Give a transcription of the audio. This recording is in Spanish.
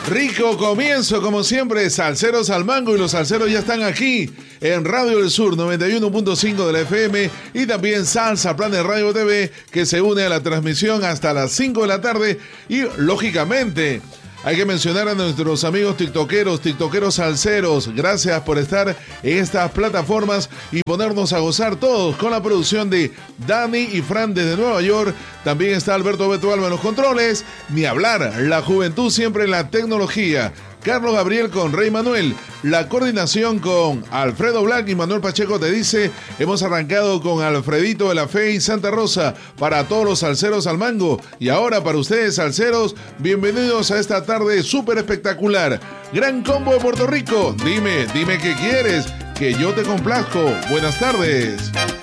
Rico comienzo, como siempre, Salseros al Mango, y los salseros ya están aquí en Radio del Sur 91.5 de la FM y también Salsa Planet Radio TV, que se une a la transmisión hasta las 5 de la tarde. Y lógicamente hay que mencionar a nuestros amigos tiktokeros salseros. Gracias por estar en estas plataformas y ponernos a gozar todos con la producción de Dani y Fran desde Nueva York. También está Alberto Beto Alba en los controles. Ni hablar, la juventud siempre en la tecnología. Carlos Gabriel con Rey Manuel, la coordinación con Alfredo Black y Manuel Pacheco te dice. Hemos arrancado con Alfredito de la Fe y Santa Rosa para todos los salseros al mango. Y ahora para ustedes, salseros, bienvenidos a esta tarde súper espectacular. Gran combo de Puerto Rico. Dime qué quieres, que yo te complazco. Buenas tardes.